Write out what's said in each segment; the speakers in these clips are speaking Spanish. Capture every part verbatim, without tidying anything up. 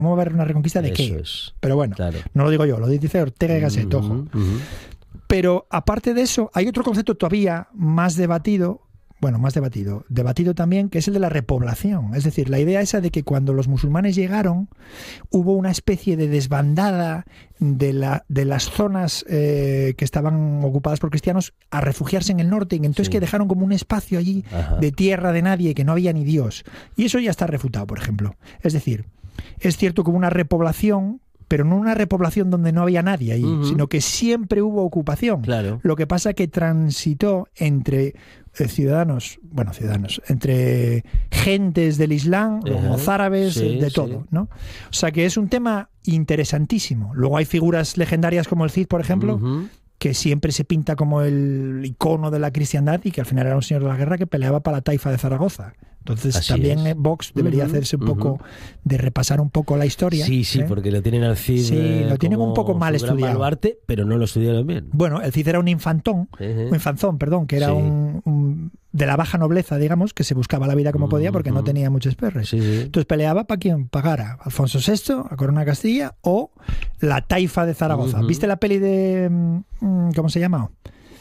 ¿Cómo va a haber una reconquista de Eso qué? es. Pero bueno, Claro. no lo digo yo, lo dice Ortega y Gasset, Uh-huh, ojo. uh-huh. Pero aparte de eso, hay otro concepto todavía más debatido, bueno, más debatido, debatido también, que es el de la repoblación. Es decir, la idea esa de que cuando los musulmanes llegaron, hubo una especie de desbandada de, la, de las zonas eh, que estaban ocupadas por cristianos a refugiarse en el norte, y entonces Sí. que dejaron como un espacio allí Ajá. de tierra de nadie, que no había ni Dios. Y eso ya está refutado, por ejemplo. Es decir, es cierto que hubo una repoblación, pero no una repoblación donde no había nadie ahí, Uh-huh. sino que siempre hubo ocupación. Claro. Lo que pasa que transitó entre eh, ciudadanos, bueno, ciudadanos, entre gentes del Islam, Ajá. los árabes, Sí, de sí. todo, ¿no? O sea que es un tema interesantísimo. Luego hay figuras legendarias como el Cid, por ejemplo, Uh-huh. que siempre se pinta como el icono de la cristiandad y que al final era un señor de la guerra que peleaba para la taifa de Zaragoza. Entonces Así también es. eh, Vox debería Ujú, hacerse un ujú. poco de repasar un poco la historia. Sí, sí, ¿eh? porque lo tienen al Cid. Sí, eh, lo tienen como un poco mal su gran estudiado. baluarte, pero no lo estudiaron bien. Bueno, el Cid era un infantón, Ujú. un infanzón, perdón, que era Sí. un, un- de la baja nobleza, digamos, que se buscaba la vida como podía porque no Ujú. tenía muchos perres. Sí, sí. Entonces peleaba para quien pagara, Alfonso sexto, a Corona de Castilla, o la taifa de Zaragoza. Ujú. ¿Viste la peli de... mm, ¿cómo se llama?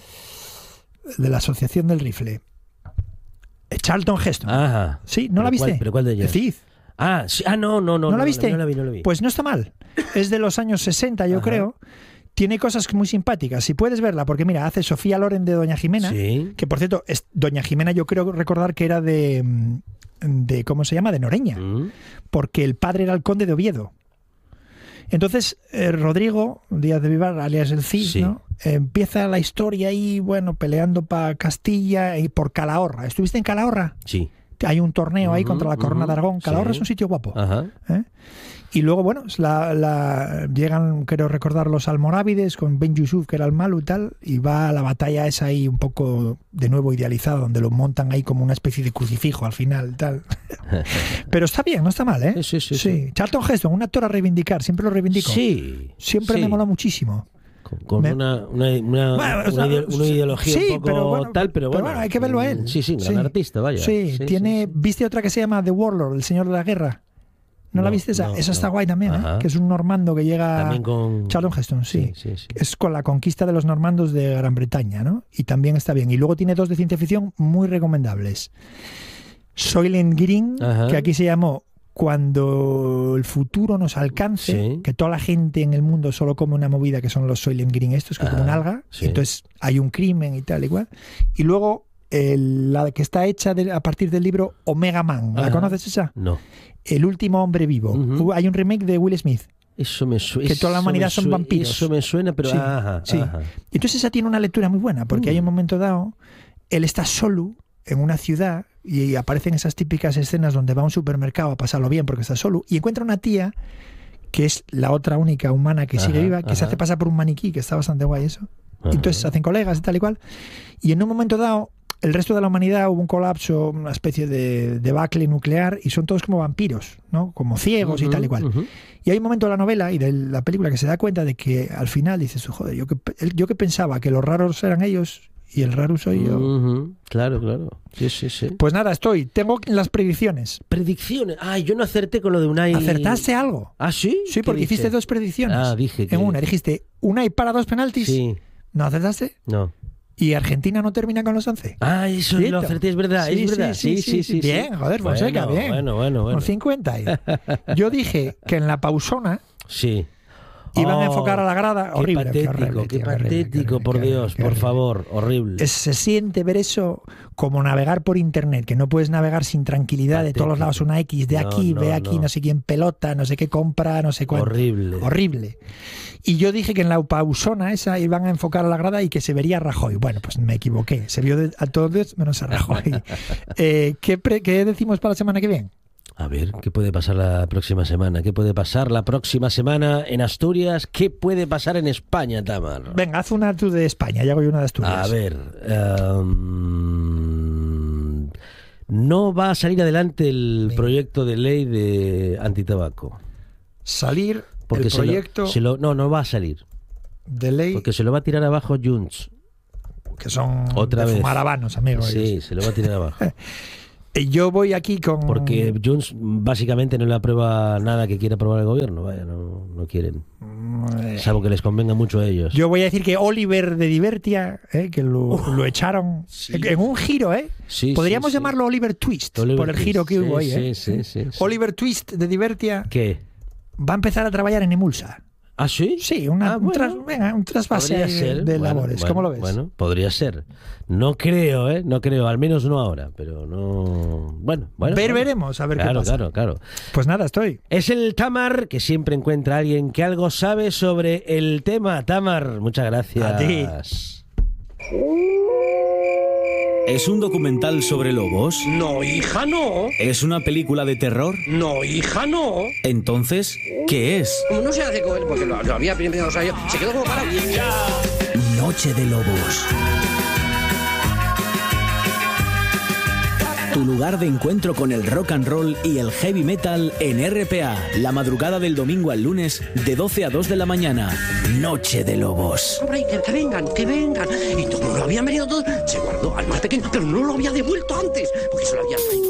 De la Asociación del Rifle. Eh, Charlton Heston. Ajá. ¿Sí? ¿No la ¿Pero cuál- viste? pero cuál de ellas? El Cid. Ah, sí. Ah, no, no, no. ¿No la viste? No la vi, no la vi. Pues no está mal. Es de los años sesenta, yo Ajá. creo. Tiene cosas muy simpáticas. Si puedes verla, porque mira, hace Sofía Loren de Doña Jimena, Sí. que por cierto, es, Doña Jimena yo creo recordar que era de, mm, de ¿cómo se llama? De Noreña, Mm. porque el padre era el conde de Oviedo. Entonces, eh, Rodrigo Díaz de Vivar, alias el Cid, Sí. ¿no? Empieza la historia ahí, bueno, peleando para Castilla y por Calahorra. ¿Estuviste en Calahorra? Sí. Hay un torneo ahí Ujú, contra la Corona ujú, de Aragón. Calahorra sí. es un sitio guapo. Ajá. ¿eh? Y luego, bueno, es la, la- llegan, quiero recordar, los almorávides con Ben Yusuf, que era el malo y tal, y va a la batalla esa ahí un poco de nuevo idealizada, donde lo montan ahí como una especie de crucifijo al final y tal. Pero está bien, no está mal, ¿eh? Sí, sí, sí, sí. Charlton Heston, un actor a reivindicar, siempre lo reivindico. Sí. Siempre sí. me mola muchísimo. Con, con Me- una, una, una, Bueno, o una sea, ide- una ideología sí, un poco pero bueno, tal, pero pero bueno. bueno, hay que verlo a él. Sí, sí, un gran Sí. artista, vaya. Sí, tiene. sí. ¿Viste otra que se llama The Warlord, el señor de la guerra? ¿No, la No, viste esa? no, esa está no. guay también, ¿eh? Ajá. Que es un normando que llega. También con... Charlton Heston, sí. Sí, sí, sí. Es con la conquista de los normandos de Gran Bretaña, ¿no? Y también está bien. Y luego tiene dos de ciencia ficción muy recomendables. Soylent Green, Ajá. que aquí se llamó Cuando el futuro nos alcance, Sí. que toda la gente en el mundo solo come una movida que son los Soylent Green estos, que es como un Ah, alga, sí. y entonces hay un crimen y tal, igual. Y luego el- la que está hecha de- a partir del libro Omega Man. ¿La Ajá. conoces esa? No. El último hombre vivo. Ujú. Hubo- Hay un remake de Will Smith. Eso me suena. Que toda la humanidad son vampiros. Eso me suena, pero. Sí, ajá, sí. ajá. Entonces esa tiene una lectura muy buena, porque Mm. hay un momento dado, él está solo en una ciudad y aparecen esas típicas escenas donde va a un supermercado a pasarlo bien porque está solo y encuentra una tía que es la otra única humana que sigue Ajá, viva, que se ajá. hace pasar por un maniquí, que está bastante guay eso. Ajá. Y entonces se hacen colegas y tal y cual. Y en un momento dado, el resto de la humanidad hubo un colapso, una especie de debacle nuclear y son todos como vampiros, ¿no? Como ciegos y Ujú, tal y cual. ujú. Y hay un momento de la novela y de la película que se da cuenta de que al final dices, joder, yo que, yo que pensaba que los raros eran ellos y el raro soy yo. Ujú. Claro, claro. Sí, sí, sí. Pues nada, estoy. Tengo las predicciones. Predicciones. Ay, yo no acerté con lo de Unai. ¿Acertaste algo? Ah, sí. Sí, ¿Qué porque dije? hiciste dos predicciones. Ah, dije que. En una dijiste Unai para dos penaltis. Sí. ¿No acertaste? No. ¿Y Argentina no termina con los once? Ah, eso Cierto. lo acerté, es verdad. Sí, es sí, verdad. sí, Sí, sí, sí, sí. sí. Bien, joder, bueno, Fonseca, bien. Bueno, bueno, bueno. Con cincuenta. ahí. Yo dije que en la pausona Sí. iban a Oh, enfocar a la grada. Qué Horrible, patético, qué horrible, qué tío, qué horrible, patético, qué horrible, por qué Dios, horrible, qué por horrible. favor, horrible. Es- se siente ver eso como navegar por internet, que no puedes navegar sin tranquilidad, de todos los lados una X, de No, aquí, no, ve aquí, no. no sé quién pelota, no sé qué compra, no sé cuánto. Horrible. Horrible. Y yo dije que en la pausona esa iban a enfocar a la grada y que se vería a Rajoy. Bueno, pues me equivoqué. Se vio de- a todos menos a Rajoy. eh, ¿qué, pre- ¿Qué decimos para la semana que viene? A ver, ¿qué puede pasar la próxima semana? ¿Qué puede pasar la próxima semana en Asturias? ¿Qué puede pasar en España, Tamar? Venga, haz una tú de España, ya hago yo una de Asturias. A ver, um, no va a salir adelante el Venga. proyecto de ley de antitabaco. Salir Porque el se lo- proyecto se lo- no, no va a salir. de ley Porque se lo va a tirar abajo Junts. que son Otra de vez. fumar habanos, amigos. Sí, se lo va a tirar abajo. Yo voy aquí con... Porque Junts básicamente no le aprueba nada que quiera aprobar el gobierno, vaya, no, no quieren. Salvo que les convenga mucho a ellos. Yo voy a decir que Oliver de Divertia, eh, que lo, uh, lo echaron sí. en un giro, ¿eh? Sí, Podríamos sí, llamarlo sí. Oliver Twist, Oliver por el Twist. giro que sí, hubo ahí, sí, ¿eh? Sí, sí, sí. Oliver Twist de Divertia ¿Qué? va a empezar a trabajar en Emulsa. ¿Ah, sí? Sí, una, ah, un, bueno. tras, venga, un trasvase Podría de, ser. de bueno, labores. Bueno, ¿Cómo lo ves? Bueno, podría ser. No creo, ¿eh? No creo, al menos no ahora, pero no... Bueno, bueno. Ver, bueno. veremos, a ver claro, qué pasa. Claro, claro, Pues nada, estoy. Es el Tamar, que siempre encuentra a alguien que algo sabe sobre el tema. Tamar, muchas gracias. A ti. ¿Es un documental sobre lobos? No, hija, no. ¿Es una película de terror? No, hija, no. Entonces, ¿qué es? Como no se hace con él, porque lo, lo había pensado, o sea, yo, se quedó como para... Noche de Lobos. Tu lugar de encuentro con el rock and roll y el heavy metal en R P A. La madrugada del domingo al lunes de doce a dos de la mañana. Noche de Lobos. Hombre, que, que vengan, que vengan. Y como lo habían venido todos, se guardó al más pequeño, pero no lo había devuelto antes, porque se lo había traído.